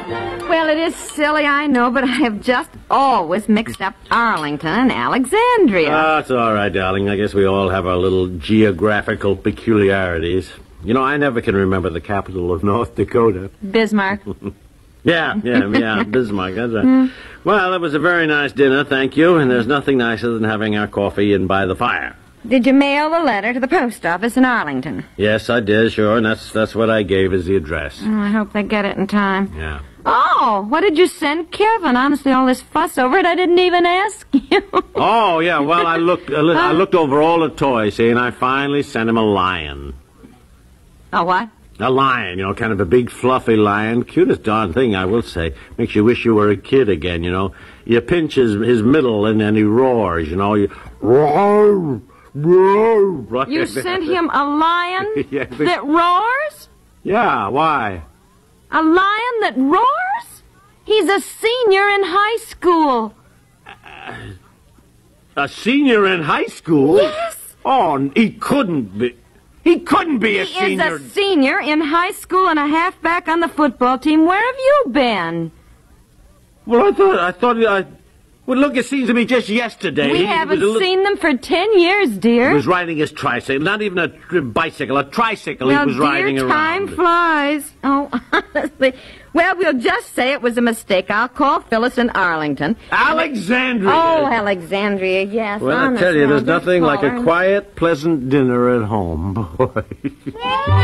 Well, it is silly, I know, but I have just always mixed up Arlington and Alexandria. It's all right, darling. I guess we all have our little geographical peculiarities. You know, I never can remember the capital of North Dakota. Bismarck. Yeah, Bismarck, that's right. Well, it was a very nice dinner, thank you, and there's nothing nicer than having our coffee in by the fire. Did you mail the letter to the post office in Arlington? Yes, I did, sure, and that's what I gave as the address. Oh, I hope they get it in time. Yeah. Oh, what did you send Kevin? Honestly, all this fuss over it, I didn't even ask you. Oh, yeah, well, I looked over all the toys, see, and I finally sent him a lion. A what? A lion, you know, kind of a big, fluffy lion. Cutest darn thing, I will say. Makes you wish you were a kid again, you know. You pinch his middle, and then he roars, you know. You roar, roar. You sent him a lion that roars? Yeah, why? A lion that roars? He's a senior in high school. A senior in high school? Yes. Oh, he couldn't be. He couldn't be a senior. He is a senior in high school and a halfback on the football team. Where have you been? Well, I thought. Well, look, it seems to me just yesterday. We haven't seen them for 10 years, dear. He was riding his tricycle, not even a bicycle, a tricycle he was riding around. Time flies. Oh, honestly. Well, we'll just say it was a mistake. I'll call Phyllis in Arlington. Alexandria! Oh, Alexandria, yes. Well, I tell you, there's nothing like a quiet, pleasant dinner at home, boy.